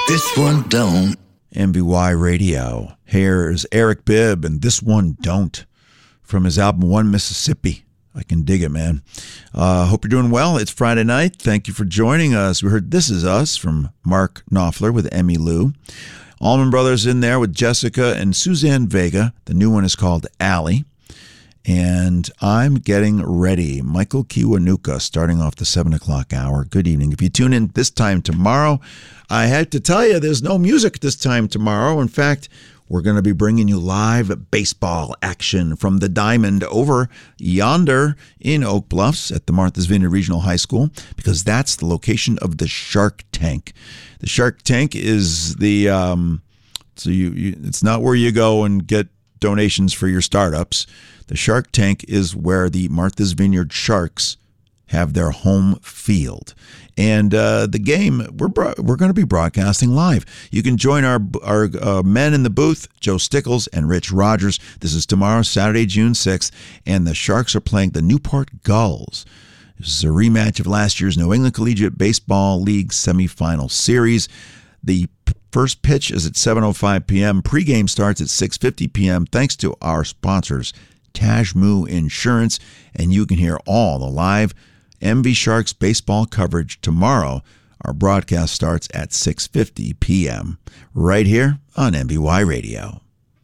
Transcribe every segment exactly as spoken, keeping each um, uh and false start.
This one don't. M V Y Radio. Here's Eric Bibb and This One Don't from his album One Mississippi. I can dig it, man. Uh, hope you're doing well. It's Friday night. Thank you for joining us. We heard This Is Us from Mark Knopfler with Emmy Lou. Allman Brothers in there with Jessica and Suzanne Vega. The new one is called Allie. And I'm getting ready. Michael Kiwanuka starting off the seven o'clock hour. Good evening. If you tune in this time tomorrow, I had to tell you there's no music this time tomorrow. In fact, we're going to be bringing you live baseball action from the Diamond over yonder in Oak Bluffs at the Martha's Vineyard Regional High School, because that's the location of the Shark Tank. The Shark Tank is the, um, so you, you it's not where you go and get donations for your startups. The Shark Tank is where the Martha's Vineyard Sharks have their home field. And uh, the game, we're bro- we're going to be broadcasting live. You can join our our uh, men in the booth, Joe Stickles and Rich Rogers. This is tomorrow, Saturday, June sixth, and the Sharks are playing the Newport Gulls. This is a rematch of last year's New England Collegiate Baseball League semifinal series. The first pitch is at seven oh five p.m. Pre-game starts at six fifty p.m. thanks to our sponsors, Tajmu Insurance, and you can hear all the live M V Sharks baseball coverage tomorrow. Our broadcast starts at six fifty p.m. right here on M V Y Radio.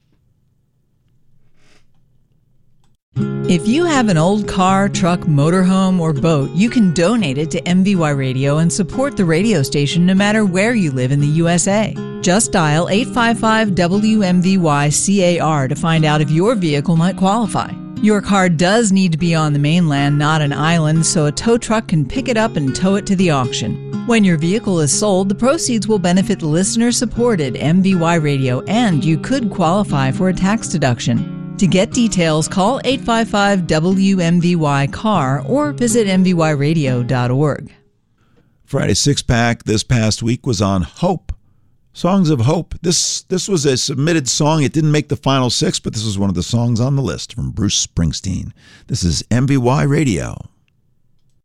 If you have an old car, truck, motorhome, or boat, you can donate it to M V Y Radio and support the radio station no matter where you live in the U S A. Just dial eight five five W M V Y C A R to find out if your vehicle might qualify. Your car does need to be on the mainland, not an island, so a tow truck can pick it up and tow it to the auction. When your vehicle is sold, the proceeds will benefit listener-supported M V Y Radio, and you could qualify for a tax deduction. To get details, call eight five five W M V Y C A R or visit M V Y radio dot org. Friday Six Pack this past week was on Hope. Songs of Hope. This this was a submitted song. It didn't make the final six, but this was one of the songs on the list from Bruce Springsteen. This is M V Y Radio.